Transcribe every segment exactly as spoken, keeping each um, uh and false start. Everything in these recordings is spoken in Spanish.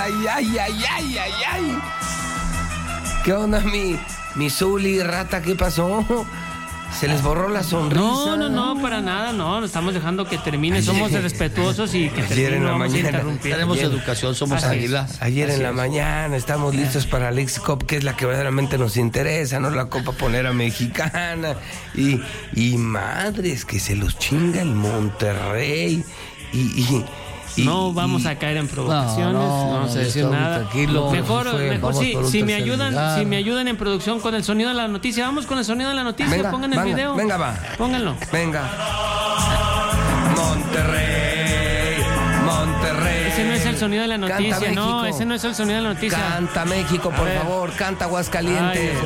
ay, ay, ay, ay, ay, ay. ¿Qué onda, mi, mi Zuli, rata? ¿Qué pasó? ¿Se les borró la sonrisa? No, no, no, para nada, no. Estamos dejando que termine. Ayer, somos respetuosos y que ayer termine. En la vamos mañana, a interrumpir. Tenemos ayer, educación, somos así águilas. Es. Ayer así en la es. mañana estamos listos para la X-Cup, que es la que verdaderamente nos interesa, ¿no? La Copa Polera Mexicana. Y, y madres, que se los chinga el Monterrey. Y... y Y, no vamos a caer en provocaciones, no, no, no vamos a decir nada. Tranquilo, mejor, fue, mejor sí, si me ayudan, lugar. si me ayudan en producción con el sonido de la noticia, vamos con el sonido de la noticia, venga, pongan el venga, video. Venga, va. Pónganlo. Venga. Monterrey, Monterrey. Ese no es el sonido de la noticia, no, ese no es el sonido de la noticia. Canta México, por favor, canta Aguascalientes.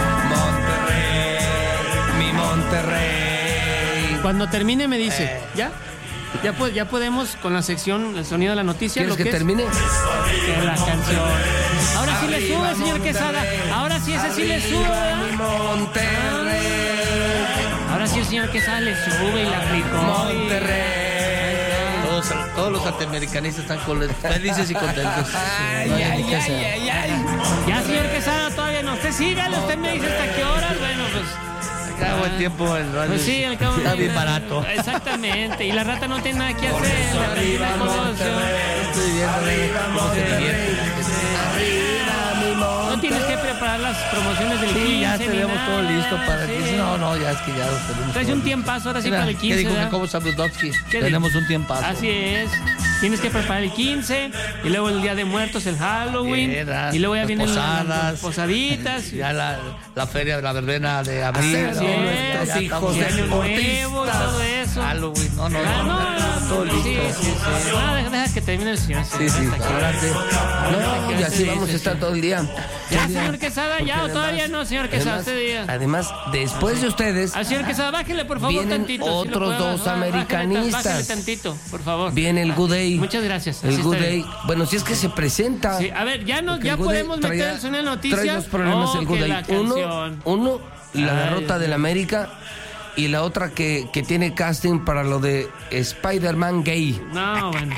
Monterrey, mi Monterrey. Cuando termine me dice, eh. ¿ya? Ya, pues, ya podemos con la sección, el sonido de la noticia. ¿Quieres lo que, que termine? Que la canción. Ahora sí le sube, señor Quesada. Ahora sí, ese sí le sube. Monterrey. Ahora sí el señor Quesada le sube y la aplicó. Monterrey. Todos, todos los antiamericanistas están felices y contentos. Ay, ay, ay, ay, ay. Ya, señor Quesada, todavía no. Usted sígale, usted me dice hasta qué horas. Bueno, pues... Acabo el tiempo el radio. Pues sí, al cabo está bien barato. Exactamente. Y la rata no tiene nada que hacer. Eso, la arriba, estoy viendo cómo se divierte. No tienes que preparar las promociones del sí, quince. Ya tenemos nada, todo listo para sí. el quince. No, no, ya es que ya lo tenemos. Traes un tiempazo ahora sí. Mira, para el quince. ¿Qué dijo ¿verdad? que como Sabludowski? ¿Qué Tenemos dijo? un tiempazo. Así es. Tienes que preparar el quince y luego el Día de Muertos, el Halloween. Era, y luego ya vienen posadas, las, las posaditas. Ya la, la feria de la verbena de abril. Así es. Nuestros hijos de de nuevo y todo eso. Halloween. No, no, Ah, no. no, no, todo no, listo. Sí, sí, sí. No, deja, deja que termine el señor. Sí, sí, adelante. No, y así vamos a estar todo el día. Ya, señor Quesada, ya, o todavía no, señor Quesada, además, este día. Además, después de ustedes, Al señor Quesada, bájele, por favor, vienen tantito. otros si lo dos puede, americanistas. Bájele, tantito, por favor. viene el Good Day. Muchas gracias. El así Good está Day. bien. Bueno, si es que se presenta. Sí, a ver, ya no, Porque ya el Good Day podemos meter traía- el sonido de noticias. Trae dos problemas Oh, el Good que Day. la Uno, canción. uno, la Ay, derrota del América. Y la otra que, que tiene casting para lo de Spider-Man gay. No, bueno.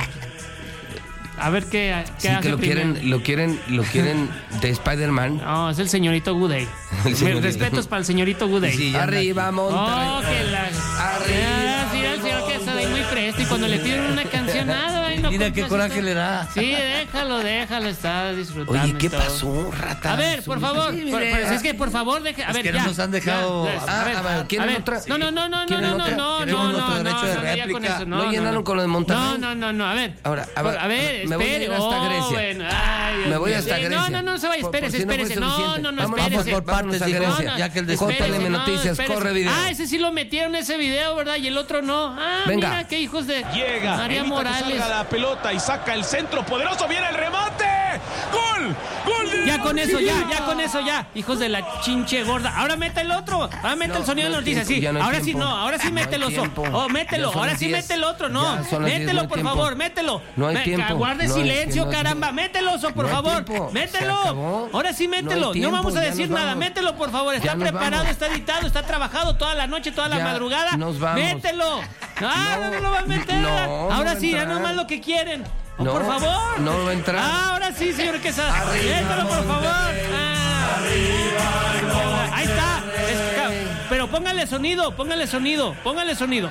A ver qué, qué Sí, hace que lo primero. quieren, lo quieren, lo quieren de Spider-Man. No, es el señorito Gooday. El señorito. Respetos para el señorito Gooday. Sí, arriba, Monterrey. Oh, que la... Arriba, Ah, sí, el señor que está ahí muy presto y cuando le piden una canción, nada, ahí no Mira qué complace coraje todo. le da. Sí, déjalo, déjalo, está disfrutando. Oye, y ¿qué todo. pasó, rata? A ver, por favor, Sí, por- mire, pues es que por favor, deje, a Es ver, que no ya. nos han dejado- ya, Ah, a ver, a ver, ¿quieren a ver. otra? No, no, no, no, no, ¿Quieren no, no, otra? no, Queremos no, nuestro no, derecho no, de no, ya con réplica. eso, ¿No no, llenaron no. con lo de Monterrey? No, no, no, no, a ver. Ahora, a ver, a ver, me voy a ir espere. hasta oh, Grecia. bueno, ay, Dios Me voy mío. hasta Sí, Grecia. No, no, no se vaya, Por- por espérese, si no fue espérese. No, suficiente. no, no, Vámonos espérese. por partes, Vámonos a hijo. Grecia. Ya que el de Jótale espérese, no, Noticias, espérese. corre video. Ah, ese sí lo metieron ese video, ¿verdad? Y el otro no. Ah, Venga. mira, qué hijos de Llega, María evita que Morales. salga la pelota y saca el centro poderoso, viene el remate. ¡Gol! ¡Gol de Ya la con eso, ya, Chivas! ya con eso, ya. Hijos de la chinche gorda. Ahora mete el otro. Ahora mete No, el sonido no de hay noticias, tiempo, sí. ya no hay Ahora sí tiempo. no, ahora sí No hay mételo. tiempo. Oh, mételo. Ya son Ahora las sí diez. mételo otro, no. Ya son las diez, Mételo, no hay por tiempo. favor, mételo. No hay Me- tiempo. Guarde No hay- silencio, no- caramba. Mételo, oso, por No hay favor. tiempo. Se Mételo. acabó. Ahora sí No hay mételo. No, tiempo, vamos a ya decir nos nada. vamos. Mételo, por favor. Está Ya nos preparado, vamos. está editado, está trabajado toda la noche, toda la Ya madrugada. nos vamos. Mételo. Ah, no, No, no lo va a meter. no, no Ahora va a sí, ya entrar. nomás lo que quieren. Oh, No, por favor. no va a entrar. Ah, ahora sí, señor Quesada. Arriba, Mételo, por favor. Monterrey. Ah. Ahí está. Es- ca- pero póngale sonido, póngale sonido, póngale sonido.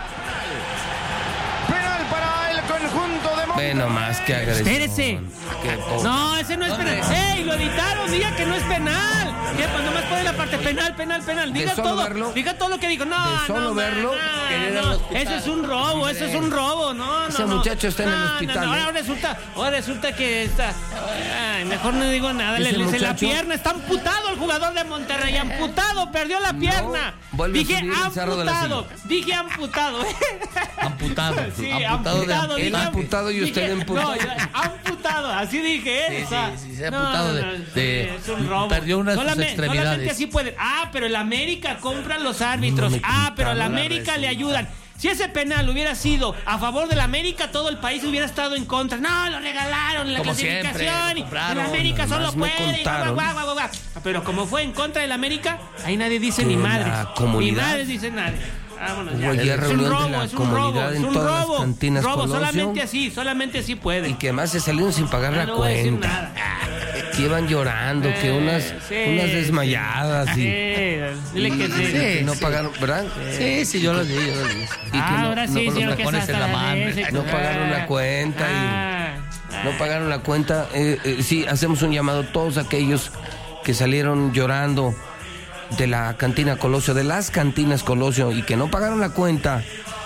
Penal para el conjunto de Monterrey. Ve nomás, qué agresión. Espérese. Qué poco. No, ese no es penal. ¡Ey! Lo editaron, diga que no es penal. ¿Qué? Pues nomás pone la parte penal, penal, penal. Diga solo todo. verlo. Diga todo lo que dijo. No, De solo no, verlo, no, quería ir al no. hospital. Eso es un robo, eso es un robo. No, no, Ese no. muchacho está en el No, no, hospital, no. ¿eh? Ahora resulta, ahora resulta que está. Ay, mejor no digo nada. Le Ese le- se la muchacho- pierna. Está amputado el jugador de Monterrey. Amputado, perdió la pierna. vuelve a Dije subir el cerro de la amputado. Dije amputado. Amputado. Sí, amputado, amputado. de dije- Él amputado y usted dije- emputado. No, yo- amputado, así dije, ¿eh? Sí, O sea, sí, sí, se ha no, amputado de- no, de- es un robo. perdió una de sus Solamente- extremidades. Solamente así pueden. Ah, pero el América compra los árbitros. No me ah, pero quitaron la la América le ayudan. Si ese penal hubiera sido a favor del América, todo el país hubiera estado en contra. No, lo regalaron en la Como clasificación. siempre, lo y compraron. el América solo Nomás me puede. y guau, contaron. guau, guau, guau, guau. Pero como fue en contra del América, ahí nadie dice Que ni la madre. Ni comunidad- madres dice nadie. Vámonos Hubo ya. ayer Es un reunión de robo, la es un comunidad robo, es en un todas las robo. cantinas Robo, Colosio. solamente así, solamente así puede. Y que además se salieron sin pagar Ah, la no voy a decir cuenta. nada. Que iban llorando, que Eh, unas, sí, unas desmayadas. Sí, Y, dile que y sí. que no sí. pagaron, ¿verdad? Sí, sí, yo lo vi, yo lo vi. Y que Ah, no- ahora no- sí, con señor, los que tacones hasta en la la mano. ese, No pagaron la cuenta y- Ah, ah. No pagaron la cuenta. Eh, eh, sí, hacemos un llamado a todos aquellos que salieron llorando de la cantina Colosio, de las cantinas Colosio, y que no pagaron la cuenta,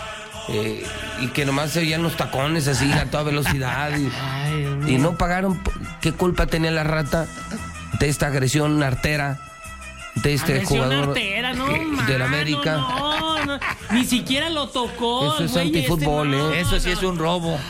eh, y que nomás se veían los tacones así a toda velocidad, y, Ay, Dios mío. y no pagaron. ¿Qué culpa tenía la rata de esta agresión artera de este Agresión jugador artera, no, que- mano, del América? No, no, ni siquiera lo tocó. Eso es güey, antifútbol, este, no, ¿eh? Eso sí no. es un robo.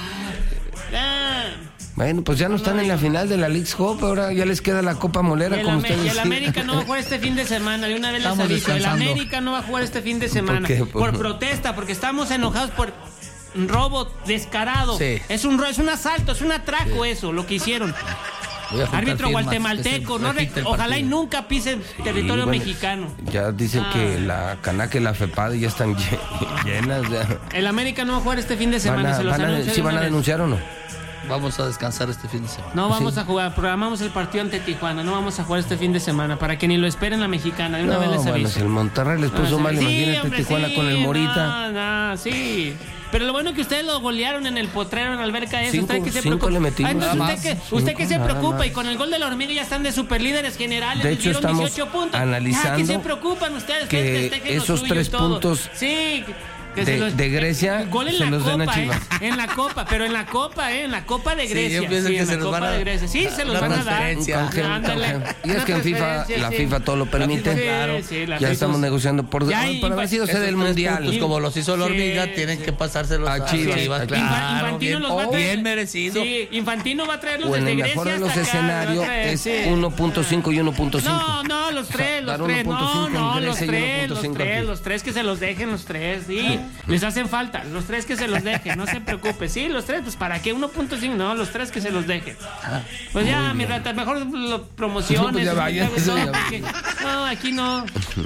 Ah. Bueno, pues ya no están en la final de la Leagues Cup, ahora ya les queda la Copa Y Molera, el, como Ame- ustedes y el dicen. América no va a jugar este fin de semana, de una vez les Estamos aviso. El descansando. América no va a jugar este fin de semana. qué? Por protesta, porque estamos enojados por un robo descarado. Sí. Es un ro- es un asalto, es un atraco eso, lo que hicieron. Voy a juntar Árbitro firmas, guatemalteco, que se no re- repite el ojalá y partido. nunca pise territorio Sí, bueno, mexicano. Ya dicen Ah. que la Canaca y la FEPAD ya están lle- llenas. Ya. El América no va a jugar este fin de semana, Van a- se los van a- anuncio de ¿Sí una van a vez. denunciar o no? Vamos a descansar este fin de semana. No vamos Sí. a jugar, programamos el partido ante Tijuana, no vamos a jugar este fin de semana, para que ni lo esperen la mexicana, de una No, vez les bueno, aviso. si el Monterrey les puso No, mal, sí, imagínate hombre, Tijuana sí, con el Morita. No, no, sí. Pero lo bueno es que ustedes lo golearon en el potrero, en la alberca esa. Cinco- ¿Usted qué se cinco preocupa? le metimos. Ah, entonces Nada usted, más. que, usted que se Cinco, nada preocupa más. y con el gol de la hormiga ya están de superlíderes generales. De les hecho, dieron estamos dieciocho puntos. analizando Ah, ¿qué se preocupan ustedes? que Ustedes festejen lo esos suyo y tres todo. puntos Sí. Que de- se los- de Grecia gol en se la los den a copa, Chivas. ¿eh? En la copa, pero en la copa, ¿eh? En la copa de Sí, Grecia. yo pienso Sí, que en se la los copa van a- de Grecia. Sí, se los una van a dar. transferencia. Un canje, un Ándale. canje. Y es Una que en FIFA, transferencia, la sí. FIFA todo lo permite. Sí, Claro. sí, la Ya FIFA- estamos negociando por Ya, por y- haber sido esos sede del Tres Mundial. puntos, como los hizo la Sí, hormiga, tienen sí. que pasárselos A a Chivas, Chivas. a claro, Infa- Infantino bien, los va a traer. bien merecido. Sí, Infantino va a traerlos O en desde el Grecia mejor de los hasta acá, los va a escenarios traer, es sí. uno punto cinco y uno punto cinco. No, no, los tres, los dar tres, uno punto no, cinco en no, los Grecia y tres, uno punto los cinco tres, aquí. los tres que se los dejen, los tres, sí, les hacen falta, los tres que se los dejen, no se preocupe, sí, los tres, pues para qué uno punto cinco, no, los tres que se los dejen. Pues ya, mi rata, mejor lo promociones. Pues ya vaya, no, eso ya porque- no, aquí no.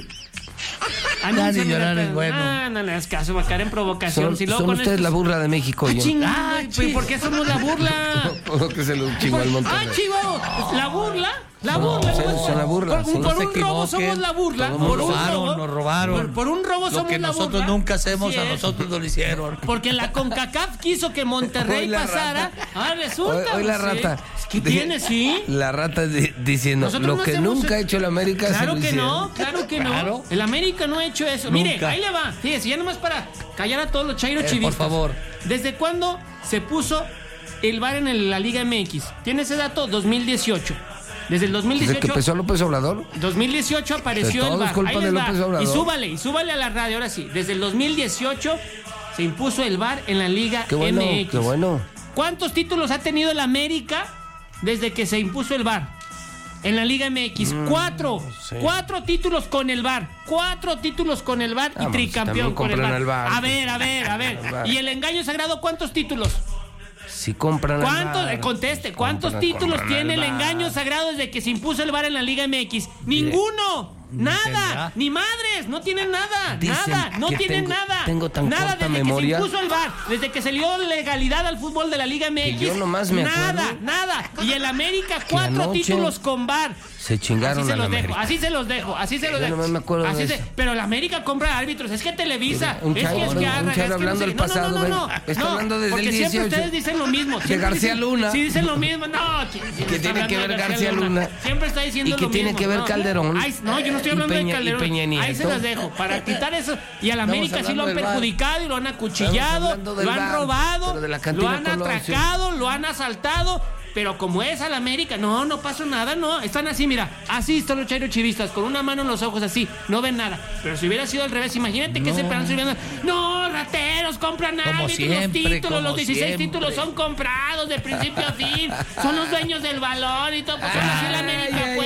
Ya Anuncia, ni mi llorar rata. es bueno. Ah, no le das caso, va a caer en provocación. Son, si luego son con ustedes estos- la burla de México, Ah, oye. chingada, pues, ¿por qué somos la burla? Que se lo chingó al Monterrey. Ah, chivo, la burla, la burla. sí, ¿cómo? son la burla, Por, sí. por No se un robo equivoquen. somos la burla. Nos Por un robaron, robo, nos robaron. Por, por un robo Lo somos que la nosotros burla. nunca hacemos, Así a es. nosotros nos lo hicieron. Porque la CONCACAF quiso que Monterrey Hoy la pasara. rata. Ah, resulta. Hoy, hoy la pues, sí. rata. ¿Qué tiene, sí? La rata de- diciendo Nosotros lo no que hacemos nunca el- ha hecho el América. se Claro lo que hicieron. no, claro que Claro. no. El América no ha hecho eso. Mire, Nunca. ahí le va. Fíjese, ya nomás para callar a todos los chairo Eh, por chivistas. favor. ¿Desde cuándo se puso el V A R en el- la Liga M X? ¿Tiene ese dato? dos mil dieciocho. Desde el dos mil Desde que dieciocho. empezó López Obrador. dos mil dieciocho apareció De todo el V A es R. culpa Ahí de les va. López Obrador. Y súbale, y súbale a la radio, ahora sí. Desde el dos mil dieciocho se impuso el V A R en la Liga Qué bueno, M X. qué bueno. ¿Cuántos títulos ha tenido el América desde que se impuso el V A R? En la Liga M X, Mm, cuatro. sí. Cuatro títulos con el V A R. Cuatro títulos con el V A R y Ah, pues, tricampeón también con el V A compran R. al V A R. A ver, a ver, a ver. El V A R. ¿Y el engaño sagrado cuántos títulos? Si compran al ¿Cuántos? V A R, eh, conteste, ¿cuántos compran- títulos compran tiene al el V A R. engaño sagrado desde que se impuso el V A R en la Liga M X? ¡Ninguno! Nada, tendrá. ni madres, no tienen nada, Dicen nada, no que tienen tengo- nada. tengo tan nada corta desde memoria. que se impuso el V A R, desde que se le dio legalidad al fútbol de la Liga M X. Que yo nomás me nada, acuerdo nada. Y el América, cuatro anoche títulos con V A R. Se chingaron Así se al los dejo, América. así se los dejo, así se los Yo dejo. nomás me acuerdo Así de se- eso. pero el América compra árbitros, es que Televisa, Un es chavo, que es un que chavo Arra, es que no hablando sé del qué. No, no, pasado, no, ven. no, Está no, hablando desde porque el siempre dieciocho. ustedes dicen lo mismo. siempre García dicen- Luna. Sí, dicen lo mismo. No, ¿quién- quién ¿Qué está tiene que hablando ver de García Luna? Siempre está diciendo ¿Y lo qué mismo. tiene que ver no, Calderón? Ay, no, yo no estoy Y hablando Peña- de y Calderón. Peña Ahí Nieto. se las dejo. Para quitar eso. Y al Estamos América sí lo han hablando del V A R. perjudicado y lo han acuchillado, hablando del lo han V A R, robado, pero de la lo cantina han Colosio. atracado, lo han asaltado. Pero como es al América, no, no pasó nada, no. Están así, mira, así están los chairos chivistas, con una mano en los ojos, así, no ven nada. Pero si hubiera sido al revés, imagínate que ese esperanza hubiera... No, rateros, compran Como árbitros, siempre, los títulos, como los dieciséis siempre. títulos son comprados de principio a fin. Son los dueños del balón y todo. Pues ahora sí la América Ay, ay, puede. ay, no,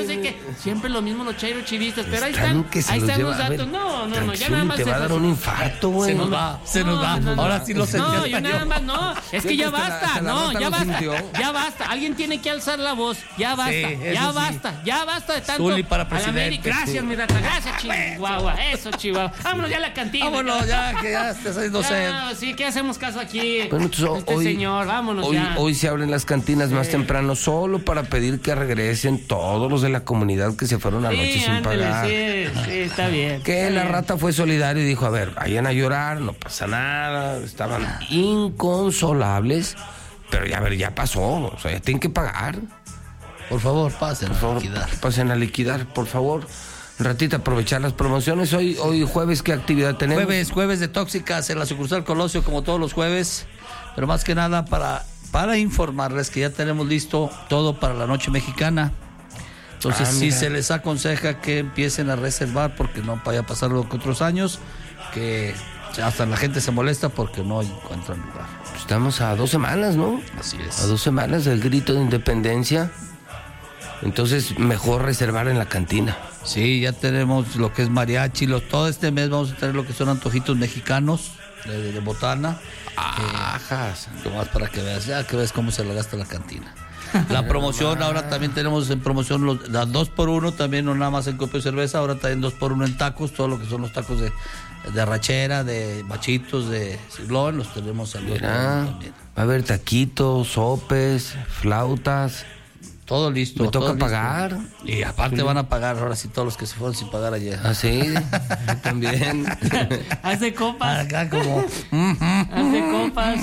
no sé qué. Siempre lo mismo los chairos chivistas, pero ahí Están están, que se ahí los están lleva. los A ver, datos. No, no, no, ya Zuli, nada más te va a dar un infarto, güey. Se nos va, se nos va. No, no, Ahora no. sí lo sentí. No, hasta yo nada más, no. Es que ya Hasta la- basta, hasta la no, rata ya lo basta. sintió. Ya basta. Alguien tiene que alzar la voz. Ya basta, Sí, eso ya sí. basta, ya basta de tanto. Zuli para a la presidente. América. Gracias, mi rata, gracias, Chihuahua. Eso, Chihuahua. Vámonos ya a la cantina. Vámonos, ya, que ya está haciendo sed. Ya, sí, que hacemos caso aquí. Bueno, entonces, este hoy, señor, vámonos hoy, ya. hoy se abren las cantinas más temprano solo para pedir que regresen todos los de la comunidad que se fueron anoche Sí, sin ándale, pagar. sí, sí, está bien. Que está la bien. rata fue solidario y dijo, a ver, vayan a llorar, no pasa nada. Estaban inconsolables, pero ya, a ver, ya pasó, o sea, ya tienen que pagar. Por favor, pasen Por a favor, liquidar. pasen a liquidar, por favor. Ratita, aprovechar las promociones. Hoy, hoy jueves, ¿qué actividad tenemos? Jueves, jueves de tóxicas en la sucursal Colosio, como todos los jueves. Pero más que nada para, para informarles que ya tenemos listo todo para la noche mexicana. Entonces Ah, sí mira. se les aconseja que empiecen a reservar porque no vaya a pasar lo que otros años, que hasta la gente se molesta porque no encuentran lugar. Estamos a dos semanas, ¿no? Así es. A dos semanas del grito de independencia. Entonces, mejor reservar en la cantina. Sí, ya tenemos lo que es mariachi. Los, todo este mes vamos a tener lo que son antojitos mexicanos de, de botana. Ajas. Nomás para que veas, ya que ves cómo se le gasta la cantina. La promoción, ahora también tenemos en promoción los, las dos por uno, también no nada más en copio de cerveza, ahora también dos por uno en tacos, todo lo que son los tacos de, de arrachera, de machitos, de ciglón, los tenemos al dos por uno Mira, también. va a haber taquitos, sopes, flautas. Todo listo. ¿Me toca todo listo. pagar? Y aparte van a pagar ahora sí todos los que se fueron sin pagar ayer. Ah, sí, yo también. Hace copas, Acá como... hace copas.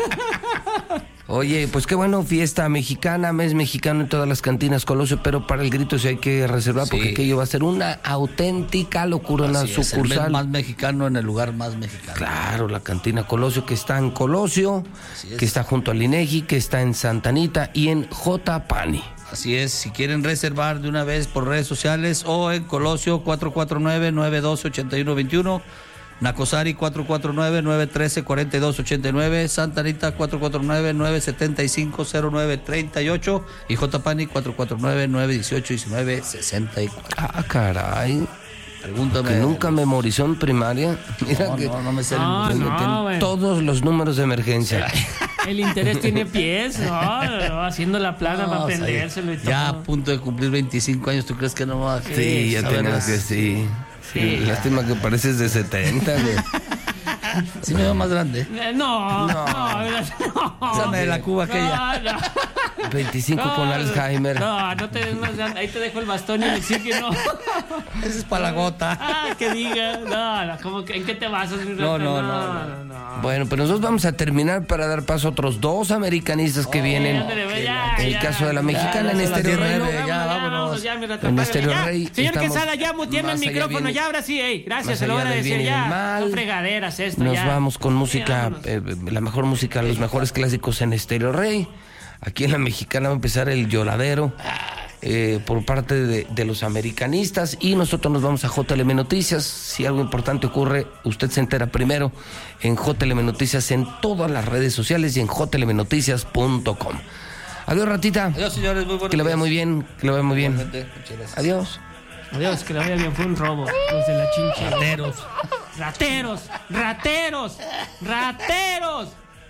Oye, pues qué bueno, fiesta mexicana, mes mexicano en todas las cantinas Colosio, pero para el grito sí hay que reservar porque Sí. aquello va a ser una auténtica locura, una Así es, el mes sucursal. más mexicano en el lugar más mexicano. Claro, la cantina Colosio que está en Colosio, Así es. que está junto al INEGI, que está en Santa Anita y en J. Pani. Así es, si quieren reservar de una vez por redes sociales o en Colosio cuatro cuatro nueve, nueve uno dos, ocho uno dos uno, Nacosari cuatro cuatro nueve, nueve uno tres, cuatro dos ocho nueve, Santa Anita cuatro cuatro nueve, nueve siete cinco, cero nueve tres ocho y J. Pani cuatro cuatro nueve, nueve uno ocho, uno nueve seis cuatro. Ah, caray. Pregúntame. Que nunca memorizó en primaria. Mira No, que no, no me sé. No, el- no. tiene güey. todos los números de emergencia. El interés tiene pies, no, no, haciendo la plana No, para o sea, aprendérselo y ya a todo. punto de cumplir veinticinco años, ¿tú crees que no va a Sí, ya saber tenías más? que sí. Sí, Sí. lástima que pareces de setenta, güey. Sí me veo más grande. Eh, No, no, no. Pásame de la Cuba aquella. No, no. veinticinco con No, Alzheimer. No, no te des más grande. Ahí te dejo el bastón y el oxígeno. Esa es para la gota. Ah, que diga. No, no, ¿cómo que, ¿en qué te basas, mi No, rata? no, no, no, no, no. Bueno, pero nosotros vamos a terminar para dar paso a otros dos americanistas que vienen. Ándale, güey, ya, En el ya. caso de la mexicana, en ya, Estéreo ya, Rey. ya, ¿no? ya, Ya, vámonos. ya, mi rata, En págale, Estéreo ya. Rey Señor estamos- Quesada, ya muteame el más allá micrófono, viene- ya, ahora sí, ey. Gracias, más se lo voy a allá del decir, bien y del ya. mal. Son fregaderas esto, Nos ya. vamos con Sí, música, vámonos. eh, la mejor música, los mejores clásicos en Estéreo Rey. Aquí en la mexicana va a empezar el lloradero eh, por parte de, de los americanistas y nosotros nos vamos a J L M Noticias. Si algo importante ocurre, usted se entera primero en J L M Noticias en todas las redes sociales y en j l m noticias punto com. Adiós, ratita. Adiós, señores, muy buenos Que le vaya días. muy bien, que le vaya muy bien. Igualmente, muchas gracias. Adiós. Adiós, que le vaya bien, fue un robo. Los de la chincha. Rateros. Rateros, rateros, rateros.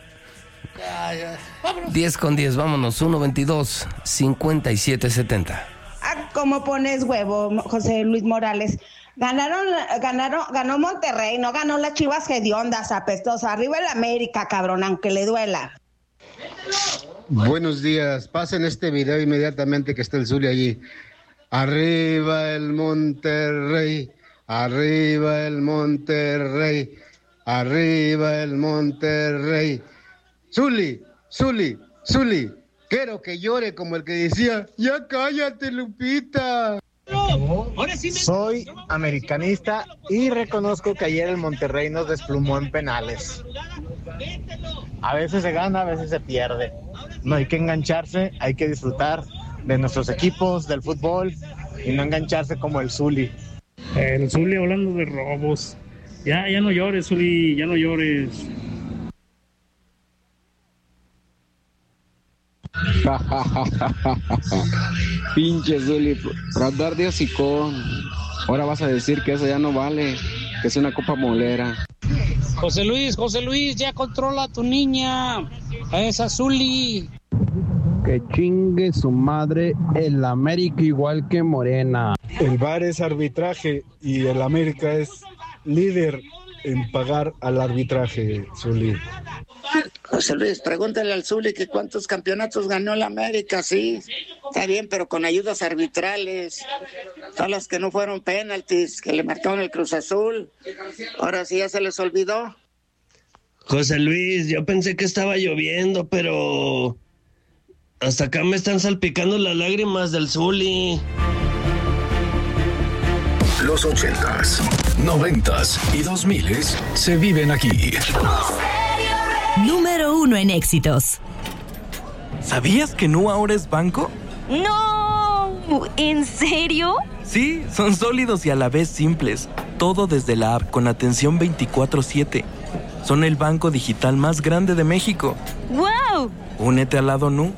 Ya, ya. diez con diez, vámonos. uno veintidós, cincuenta y siete setenta. Ah, ¿cómo pones huevo, José Luis Morales? Ganaron, ganaron, ganó Monterrey, no ganó las Chivas hediondas, apestosa. Arriba el América, cabrón, aunque le duela. Buenos días, pasen este video inmediatamente que está el Zuli allí. Arriba el Monterrey, arriba el Monterrey, arriba el Monterrey. Zuli, Zuli, Zuli, quiero que llore como el que decía, ya cállate, Lupita. Soy americanista y reconozco que ayer el Monterrey nos desplumó en penales. A veces se gana, a veces se pierde. No hay que engancharse, hay que disfrutar de nuestros equipos, del fútbol y no engancharse como el Zuli. El Zuli hablando de robos. Ya, ya no llores, Zuli, ya no llores. Pinche Zuli, por andar de hocicón. Ahora vas a decir que eso ya no vale, que es una copa molera. José Luis, José Luis, ya controla a tu niña, a esa Zuli. Que chingue su madre el América igual que Morena. El V A R es arbitraje y el América es líder en pagar al arbitraje, Zuli. José Luis, pregúntale al Zuli que cuántos campeonatos ganó el América, sí. Está bien, pero con ayudas arbitrales. Todas las que no fueron penaltis, que le marcaron el Cruz Azul. Ahora sí ya se les olvidó. José Luis, yo pensé que estaba lloviendo, pero hasta acá me están salpicando las lágrimas del Zuli. Los ochentas, noventas y dos miles se viven aquí. Número uno en éxitos. ¿Sabías que Nu ahora es banco? ¡No! ¿En serio? Sí, son sólidos y a la vez simples. Todo desde la app con atención veinticuatro siete. Son el banco digital más grande de México. ¡Wow! Únete al lado Nu.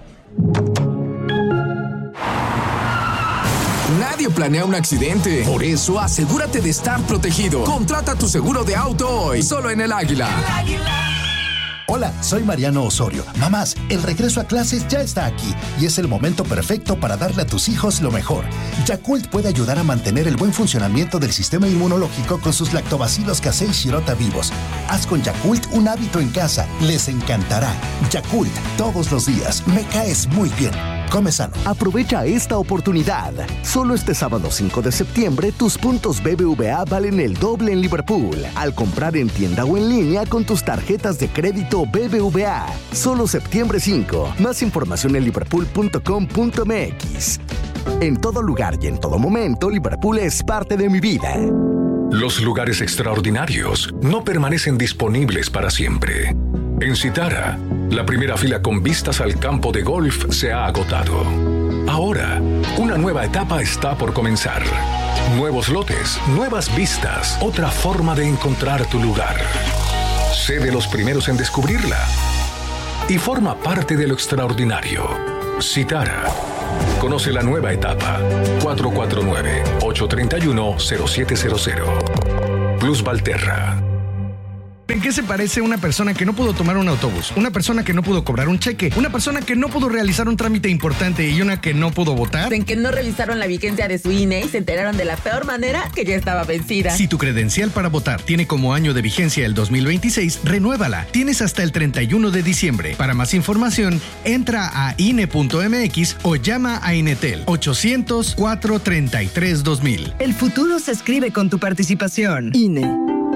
Nadie planea un accidente. Por eso, asegúrate de estar protegido. Contrata tu seguro de auto hoy, solo en El Águila. El Águila. Hola, soy Mariano Osorio. Mamás, el regreso a clases ya está aquí y es el momento perfecto para darle a tus hijos lo mejor. Yakult puede ayudar a mantener el buen funcionamiento del sistema inmunológico con sus lactobacilos casei shirota vivos. Haz con Yakult un hábito en casa. Les encantará. Yakult, todos los días. Me caes muy bien. Come sano. Aprovecha esta oportunidad. Solo este sábado cinco de septiembre, tus puntos B B V A valen el doble en Liverpool. Al comprar en tienda o en línea con tus tarjetas de crédito B B V A. Solo septiembre cinco. Más información en liverpool punto com punto m x. En todo lugar y en todo momento, Liverpool es parte de mi vida. Los lugares extraordinarios no permanecen disponibles para siempre. En Citara, la primera fila con vistas al campo de golf se ha agotado. Ahora, una nueva etapa está por comenzar. Nuevos lotes, nuevas vistas, otra forma de encontrar tu lugar. Sé de los primeros en descubrirla y forma parte de lo extraordinario. Citara. Conoce la nueva etapa. cuatro cuatro nueve, ocho tres uno, cero siete cero cero. Plus Valterra. ¿En qué se parece una persona que no pudo tomar un autobús? Una persona que no pudo cobrar un cheque, una persona que no pudo realizar un trámite importante y una que no pudo votar. En que no revisaron la vigencia de su I N E y se enteraron de la peor manera que ya estaba vencida. Si tu credencial para votar tiene como año de vigencia el dos mil veintiséis, renuévala. Tienes hasta el treinta y uno de diciembre. Para más información, entra a I N E punto m x o llama a Inetel ochocientos, cuatrocientos treinta y tres, dos mil. El futuro se escribe con tu participación. I N E.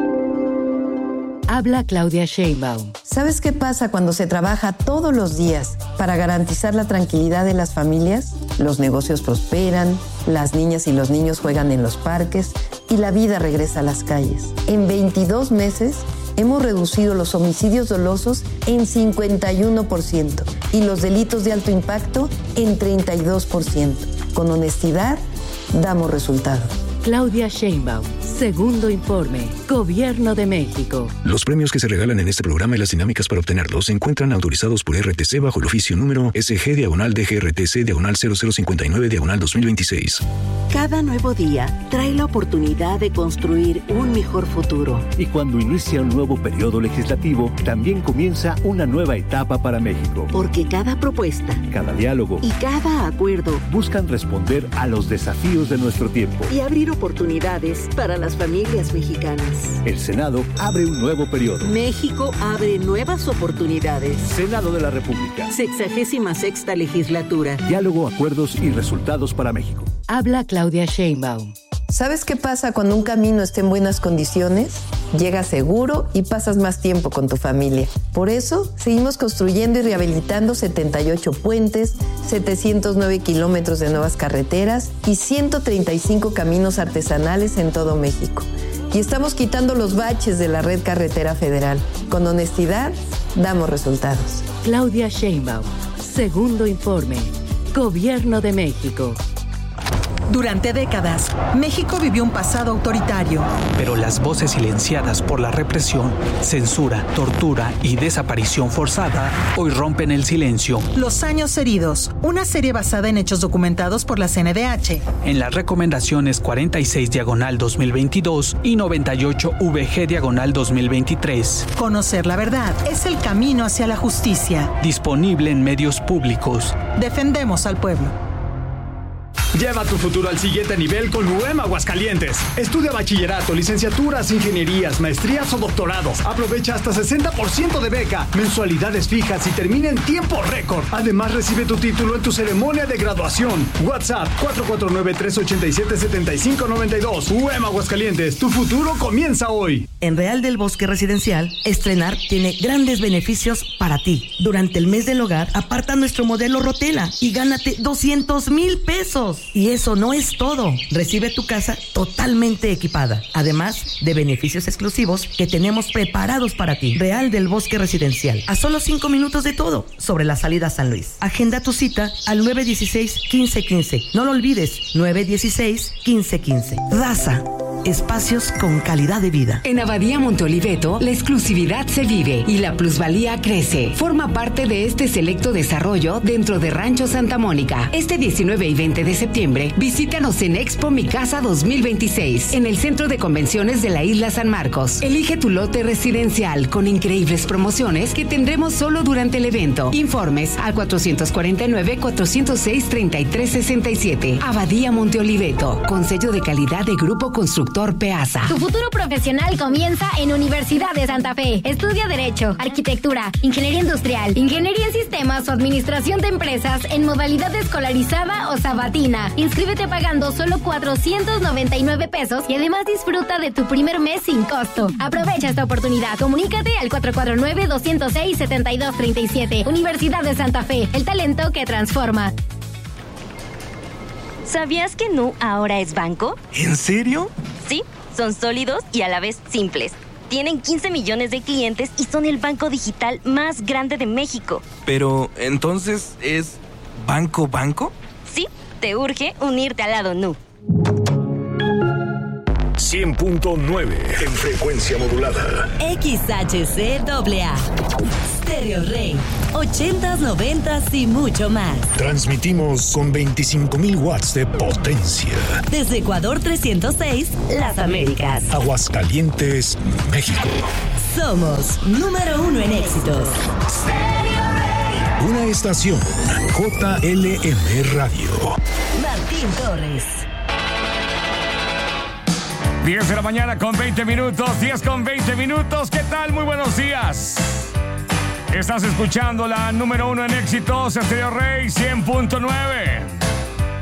Habla Claudia Sheinbaum. ¿Sabes qué pasa cuando se trabaja todos los días para garantizar la tranquilidad de las familias? Los negocios prosperan, las niñas y los niños juegan en los parques y la vida regresa a las calles. En veintidós meses hemos reducido los homicidios dolosos en cincuenta y uno por ciento y los delitos de alto impacto en treinta y dos por ciento. Con honestidad, damos resultados. Claudia Sheinbaum. Segundo informe. Gobierno de México. Los premios que se regalan en este programa y las dinámicas para obtenerlos se encuentran autorizados por R T C bajo el oficio número S G diagonal D G R T C diagonal cero cero cincuenta y nueve diagonal dos mil veintiséis. Cada nuevo día trae la oportunidad de construir un mejor futuro. Y cuando inicia un nuevo periodo legislativo, también comienza una nueva etapa para México. Porque cada propuesta, cada diálogo y cada acuerdo buscan responder a los desafíos de nuestro tiempo y abrir oportunidades para las familias mexicanas. El Senado abre un nuevo periodo. México abre nuevas oportunidades. Senado de la República. Sexagésima sexta legislatura. Diálogo, acuerdos y resultados para México. Habla Claudia Sheinbaum. ¿Sabes qué pasa cuando un camino está en buenas condiciones? Llegas seguro y pasas más tiempo con tu familia. Por eso, seguimos construyendo y rehabilitando setenta y ocho puentes, setecientos nueve kilómetros de nuevas carreteras y ciento treinta y cinco caminos artesanales en todo México. Y estamos quitando los baches de la red carretera federal. Con honestidad, damos resultados. Claudia Sheinbaum. Segundo informe. Gobierno de México. Durante décadas, México vivió un pasado autoritario. Pero las voces silenciadas por la represión, censura, tortura y desaparición forzada hoy rompen el silencio. Los años heridos, una serie basada en hechos documentados por la C N D H. En las recomendaciones cuarenta y seis diagonal dos mil veintidós y noventa y ocho V G diagonal dos mil veintitrés. Conocer la verdad es el camino hacia la justicia. Disponible en medios públicos. Defendemos al pueblo. Lleva tu futuro al siguiente nivel con U E M Aguascalientes. Estudia bachillerato, licenciaturas, ingenierías, maestrías o doctorados. Aprovecha hasta sesenta por ciento de beca, mensualidades fijas y termina en tiempo récord. Además, recibe tu título en tu ceremonia de graduación. WhatsApp cuatro cuatro nueve, tres ocho siete, siete cinco nueve dos. U E M Aguascalientes, tu futuro comienza hoy. En Real del Bosque Residencial, estrenar tiene grandes beneficios para ti. Durante el mes del hogar, aparta nuestro modelo Rotela y gánate doscientos mil pesos. Y eso no es todo. Recibe tu casa totalmente equipada, además de beneficios exclusivos que tenemos preparados para ti. Real del Bosque Residencial, a solo cinco minutos de todo, sobre la salida a San Luis. Agenda tu cita al nueve dieciséis, quince quince. No lo olvides, nueve dieciséis, quince quince. Raza, espacios con calidad de vida. En Abadía Monte Oliveto, la exclusividad se vive y la plusvalía crece. Forma parte de este selecto desarrollo dentro de Rancho Santa Mónica. Este diecinueve y veinte de septiembre, visítanos en Expo Mi Casa dos mil veintiséis, en el Centro de Convenciones de la Isla San Marcos. Elige tu lote residencial con increíbles promociones que tendremos solo durante el evento. Informes al cuatrocientos cuarenta y nueve, cuatrocientos seis, treinta y tres sesenta y siete. Abadía Monte Oliveto, con sello de calidad de Grupo Constructor Peasa. Tu futuro profesional comienza en Universidad de Santa Fe. Estudia Derecho, Arquitectura, Ingeniería Industrial, Ingeniería en Sistemas o Administración de Empresas en modalidad escolarizada o sabatina. Inscríbete pagando solo cuatrocientos noventa y nueve pesos y además disfruta de tu primer mes sin costo. Aprovecha esta oportunidad. Comunícate al cuatro cuatro nueve, dos cero seis, siete dos tres siete. Universidad de Santa Fe, el talento que transforma. ¿Sabías que Nu ahora es banco? ¿En serio? Sí, son sólidos y a la vez simples. Tienen quince millones de clientes y son el banco digital más grande de México. Pero, ¿entonces es banco banco? Sí, te urge unirte al lado Nu. cien punto nueve en frecuencia modulada. X H C A A. Stereo Rey. ochentas, noventas y mucho más. Transmitimos con veinticinco mil watts de potencia. Desde Ecuador trescientos seis, Las Américas. Aguascalientes, México. Somos número uno en éxitos. Una estación J L M Radio. Martín Torres. diez de la mañana con veinte minutos, diez con veinte minutos. ¿Qué tal? Muy buenos días. Estás escuchando la número uno en éxitos, Stereo Rey cien punto nueve.